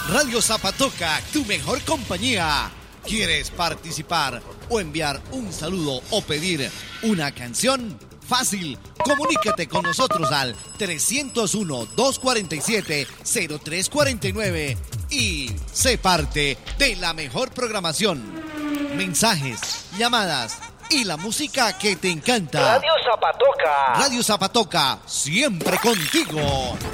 Radio Zapatoca, tu mejor compañía. ¿Quieres participar o enviar un saludo o pedir una canción? Fácil, comunícate con nosotros al 301-247-0349 y sé parte de la mejor programación. Mensajes, llamadas y la música que te encanta. Radio Zapatoca. Radio Zapatoca, siempre contigo.